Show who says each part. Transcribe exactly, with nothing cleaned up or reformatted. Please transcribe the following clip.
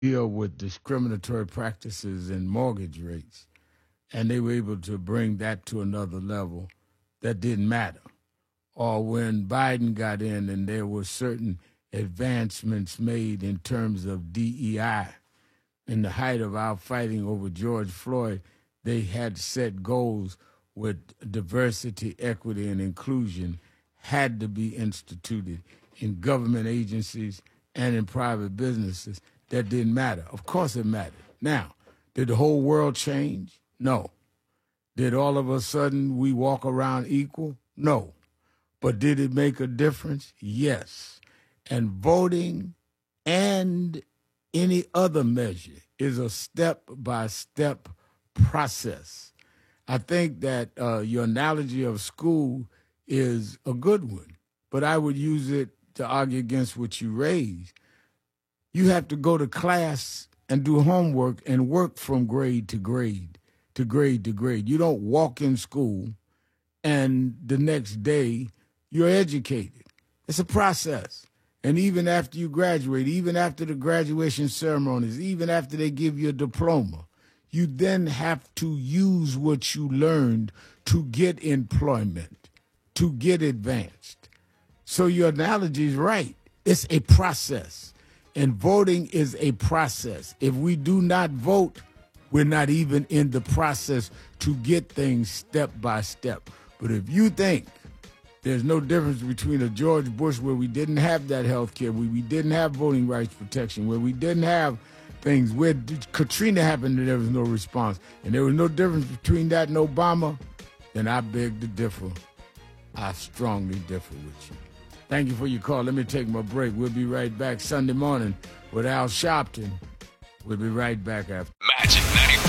Speaker 1: deal with discriminatory practices and mortgage rates, and they were able to bring that to another level that didn't matter. Or when Biden got in and there were certain advancements made in terms of D E I. In the height of our fighting over George Floyd, they had set goals with diversity, equity, and inclusion had to be instituted in government agencies and in private businesses. That didn't matter. Of course it mattered. Now, did the whole world change? No. Did all of a sudden we walk around equal? No. But did it make a difference? Yes. And voting and any other measure is a step-by-step process. I think that uh, your analogy of school is a good one, but I would use it to argue against what you raised. You have to go to class and do homework and work from grade to grade, to grade to grade. You don't walk in school and the next day you're educated. It's a process. And even after you graduate, even after the graduation ceremonies, even after they give you a diploma, you then have to use what you learned to get employment, to get advanced. So your analogy is right. It's a process. And voting is a process. If we do not vote, we're not even in the process to get things step by step. But if you think there's no difference between a George Bush where we didn't have that health care, where we didn't have voting rights protection, where we didn't have things, where Katrina happened and there was no response, and there was no difference between that and Obama, then I beg to differ. I strongly differ with you. Thank you for your call. Let me take my break. We'll be right back Sunday morning with Al Sharpton. We'll be right back after.
Speaker 2: Magic ninety-five.